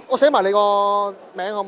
我寫埋你個名好唔好？